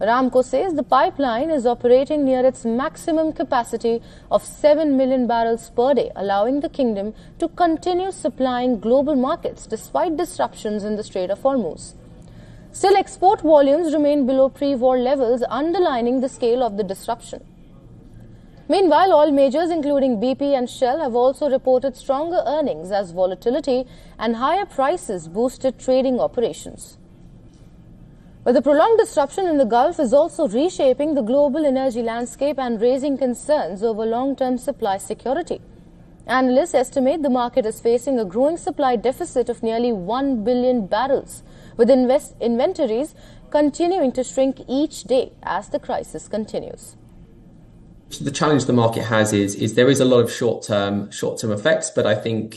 Aramco says the pipeline is operating near its maximum capacity of 7 million barrels per day, allowing the kingdom to continue supplying global markets despite disruptions in the Strait of Hormuz. Still, export volumes remain below pre-war levels, underlining the scale of the disruption. Meanwhile, oil majors including BP and Shell have also reported stronger earnings as volatility and higher prices boosted trading operations. But the prolonged disruption in the Gulf is also reshaping the global energy landscape and raising concerns over long-term supply security. Analysts estimate the market is facing a growing supply deficit of nearly 1 billion barrels, with inventories continuing to shrink each day as the crisis continues. The challenge the market has is there is a lot of short-term effects, but I think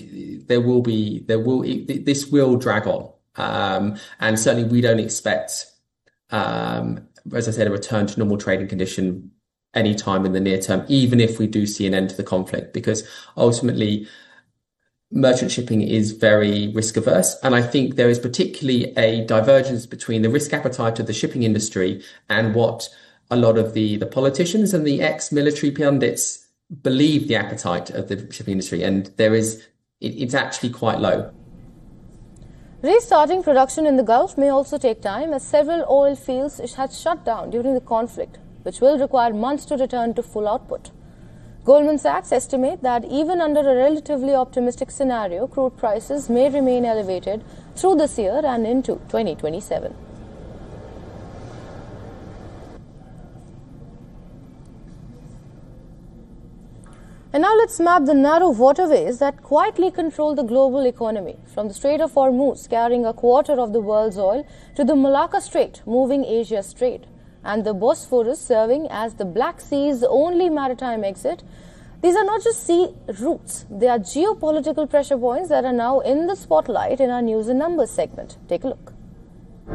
this will drag on. And certainly we don't expect, as I said, a return to normal trading condition any time in the near term, even if we do see an end to the conflict, because ultimately merchant shipping is very risk averse. And I think there is particularly a divergence between the risk appetite of the shipping industry and what a lot of the politicians and the ex-military pundits believe the appetite of the shipping industry. And it's actually quite low. Restarting production in the Gulf may also take time, as several oil fields had shut down during the conflict, which will require months to return to full output. Goldman Sachs estimate that even under a relatively optimistic scenario, crude prices may remain elevated through this year and into 2027. And now let's map the narrow waterways that quietly control the global economy, from the Strait of Hormuz, carrying a quarter of the world's oil, to the Malacca Strait, moving Asia's trade, and the Bosphorus, serving as the Black Sea's only maritime exit. These are not just sea routes, they are geopolitical pressure points that are now in the spotlight in our News and Numbers segment. Take a look.